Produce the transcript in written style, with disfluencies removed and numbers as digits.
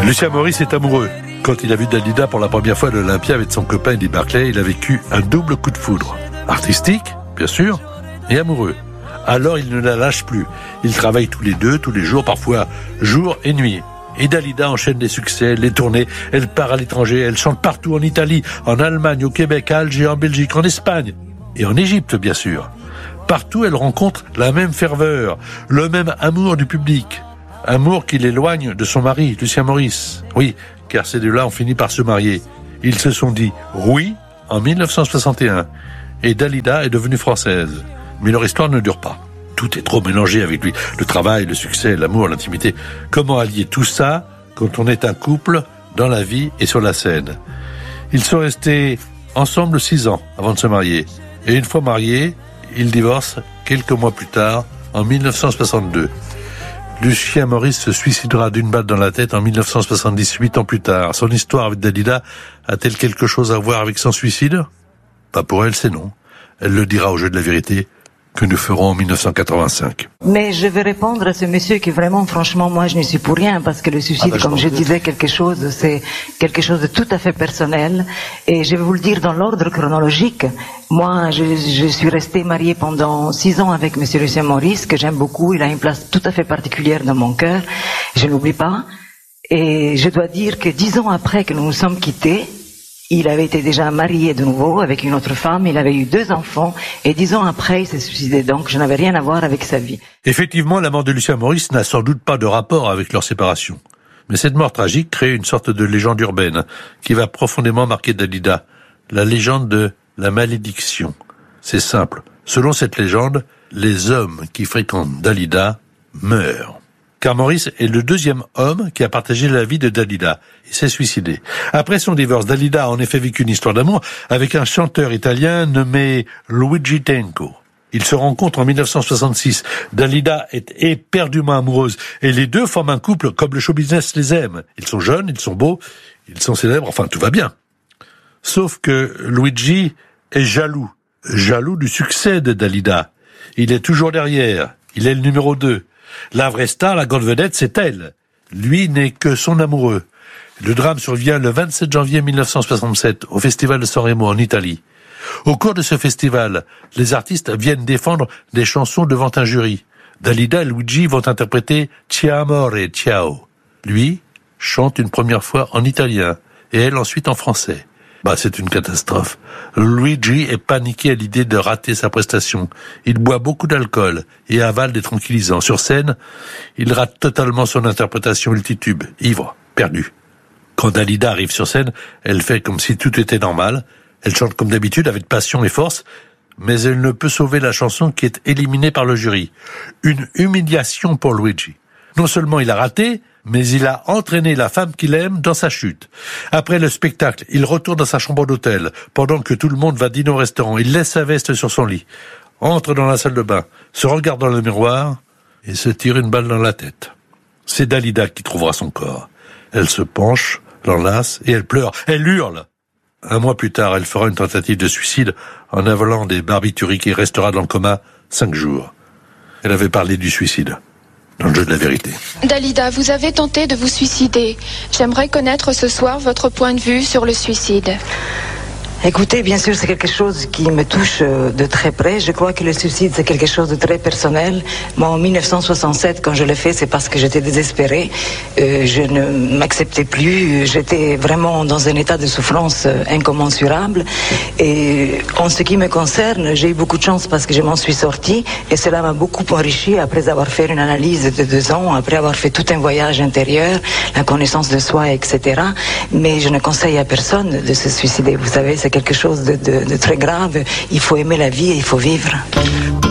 Lucien Maurice est amoureux. Quand il a vu Dalida pour la première fois à l'Olympia avec son copain Eddie Barclay, il a vécu un double coup de foudre. Artistique, bien sûr, et amoureux. Alors il ne la lâche plus. Ils travaillent tous les deux, tous les jours, parfois jour et nuit. Et Dalida enchaîne les succès, les tournées. Elle part à l'étranger, elle chante partout en Italie, en Allemagne, au Québec, à Alger, en Belgique, en Espagne. Et en Égypte, bien sûr. Partout, elle rencontre la même ferveur, le même amour du public. Amour qui l'éloigne de son mari, Lucien Maurice. Oui, car ces deux-là ont fini par se marier. Ils se sont dit oui en 1961. Et Dalida est devenue française. Mais leur histoire ne dure pas. Tout est trop mélangé avec lui. Le travail, le succès, l'amour, l'intimité. Comment allier tout ça quand on est un couple dans la vie et sur la scène? Ils sont restés ensemble 6 ans avant de se marier. Et une fois mariés, ils divorcent quelques mois plus tard, en 1962. Lucien Maurice se suicidera d'une balle dans la tête en 1970, 8 ans plus tard. Son histoire avec Dalida a-t-elle quelque chose à voir avec son suicide? Pas pour elle, c'est non. Elle le dira au jeu de la vérité que nous ferons en 1985. Mais je vais répondre à ce monsieur qui vraiment, franchement, moi je n'y suis pour rien, parce que le suicide, comme je disais, c'est quelque chose de tout à fait personnel. Et je vais vous le dire dans l'ordre chronologique. Moi, je suis restée mariée pendant 6 ans avec monsieur Lucien Maurice, que j'aime beaucoup. Il a une place tout à fait particulière dans mon cœur. Je n'oublie pas. Et je dois dire que 10 ans après que nous nous sommes quittés, il avait été déjà marié de nouveau avec une autre femme, il avait eu 2 enfants, et 10 ans après, il s'est suicidé, donc je n'avais rien à voir avec sa vie. Effectivement, la mort de Lucien Maurice n'a sans doute pas de rapport avec leur séparation. Mais cette mort tragique crée une sorte de légende urbaine qui va profondément marquer Dalida. La légende de la malédiction. C'est simple. Selon cette légende, les hommes qui fréquentent Dalida meurent. Car Maurice est le 2e homme qui a partagé la vie de Dalida. Il s'est suicidé. Après son divorce, Dalida a en effet vécu une histoire d'amour avec un chanteur italien nommé Luigi Tenco. Ils se rencontrent en 1966. Dalida est éperdument amoureuse et les deux forment un couple comme le show business les aime. Ils sont jeunes, ils sont beaux, ils sont célèbres, enfin tout va bien. Sauf que Luigi est jaloux du succès de Dalida. Il est toujours derrière, il est le numéro 2. La vraie star, la grande vedette, c'est elle. Lui n'est que son amoureux. Le drame survient le 27 janvier 1967 au Festival de San Remo en Italie. Au cours de ce festival, les artistes viennent défendre des chansons devant un jury. Dalida et Luigi vont interpréter Ciao amore, ciao. Lui chante une première fois en italien et elle ensuite en français. C'est une catastrophe. Luigi est paniqué à l'idée de rater sa prestation. Il boit beaucoup d'alcool et avale des tranquillisants. Sur scène, il rate totalement son interprétation multitube, ivre, perdu. Quand Dalida arrive sur scène, elle fait comme si tout était normal. Elle chante comme d'habitude avec passion et force, mais elle ne peut sauver la chanson qui est éliminée par le jury. Une humiliation pour Luigi. Non seulement il a raté, mais il a entraîné la femme qu'il aime dans sa chute. Après le spectacle, il retourne dans sa chambre d'hôtel, pendant que tout le monde va dîner au restaurant. Il laisse sa veste sur son lit, entre dans la salle de bain, se regarde dans le miroir et se tire une balle dans la tête. C'est Dalida qui trouvera son corps. Elle se penche, l'enlace et elle pleure, elle hurle. 1 mois plus tard, elle fera une tentative de suicide en avalant des barbituriques et restera dans le coma 5 jours. Elle avait parlé du suicide dans le jeu de la vérité. Dalida, vous avez tenté de vous suicider. J'aimerais connaître ce soir votre point de vue sur le suicide. Écoutez, bien sûr, c'est quelque chose qui me touche de très près. Je crois que le suicide, c'est quelque chose de très personnel. Moi, en 1967, quand je l'ai fait, c'est parce que j'étais désespérée. Je ne m'acceptais plus. J'étais vraiment dans un état de souffrance incommensurable. Et en ce qui me concerne, j'ai eu beaucoup de chance parce que je m'en suis sortie. Et cela m'a beaucoup enrichi après avoir fait une analyse de 2 ans, après avoir fait tout un voyage intérieur, la connaissance de soi, etc. Mais je ne conseille à personne de se suicider. Vous savez, c'est quelque chose de très grave. Il faut aimer la vie et il faut vivre.